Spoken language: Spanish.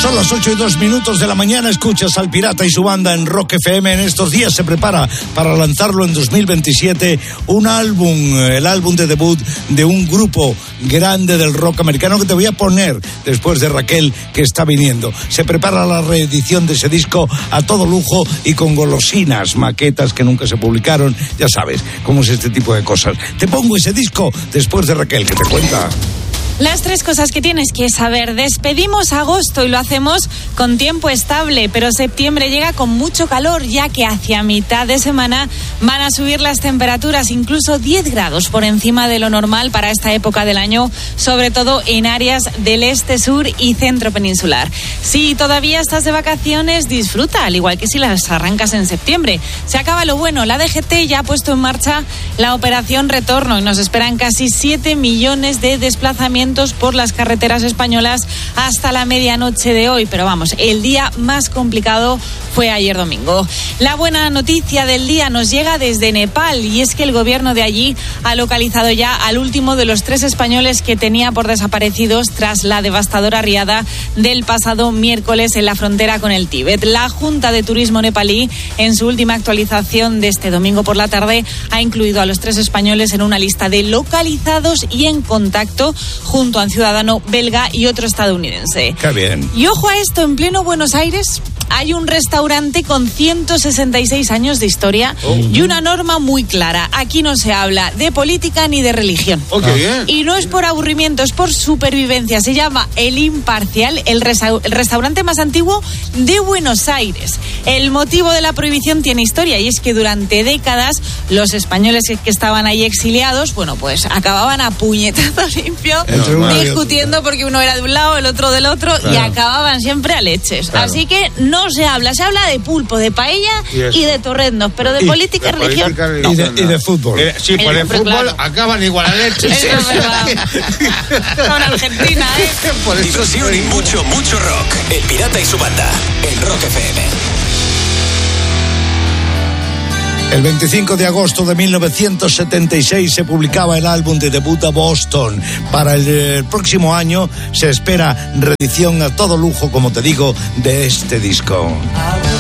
Son las 8:02 de la mañana, escuchas al Pirata y su banda en Rock FM. En estos días se prepara para lanzarlo en 2027 un álbum, el álbum de debut de un grupo grande del rock americano que te voy a poner después de Raquel, que está viniendo. Se prepara la reedición de ese disco a todo lujo y con golosinas, maquetas que nunca se publicaron. Ya sabes cómo es este tipo de cosas. Te pongo ese disco después de Raquel, que te cuenta. Las 3 cosas que tienes que saber. Despedimos agosto y lo hacemos con tiempo estable, pero septiembre llega con mucho calor, ya que hacia mitad de semana van a subir las temperaturas, incluso 10 grados por encima de lo normal para esta época del año, sobre todo en áreas del este, sur y centro peninsular. Si todavía estás de vacaciones, disfruta, al igual que si las arrancas en septiembre. Se acaba lo bueno. La DGT ya ha puesto en marcha la operación Retorno y nos esperan casi 7 millones de desplazamientos por las carreteras españolas hasta la medianoche de hoy, pero vamos, el día más complicado fue ayer domingo. La buena noticia del día nos llega desde Nepal, y es que el gobierno de allí ha localizado ya al último de los 3 españoles que tenía por desaparecidos tras la devastadora riada del pasado miércoles en la frontera con el Tíbet. La Junta de Turismo nepalí, en su última actualización de este domingo por la tarde, ha incluido a los 3 españoles en una lista de localizados y en contacto, junto a un ciudadano belga y otro estadounidense. Qué bien. Y ojo a esto, en pleno Buenos Aires hay un restaurante con 166 años de historia y una norma muy clara. Aquí no se habla de política ni de religión. Y no es por aburrimiento, es por supervivencia. Se llama El Imparcial, el restaurante más antiguo de Buenos Aires. El motivo de la prohibición tiene historia, y es que durante décadas los españoles que estaban ahí exiliados, bueno, pues acababan a puñetazo limpio, discutiendo porque uno era de un lado, el otro del otro, y acababan siempre a leches. Así que no se habla de pulpo, de paella y de torrendos, pero de política y religión. Y de fútbol. Sí, por el fútbol claro. Acaban igual a leche. Eso es verdad. Con Argentina, Diversión y mucho rock. El Pirata y su banda en Rock FM. El 25 de agosto de 1976 se publicaba el álbum de debut a Boston. Para el próximo año se espera reedición a todo lujo, como te digo, de este disco.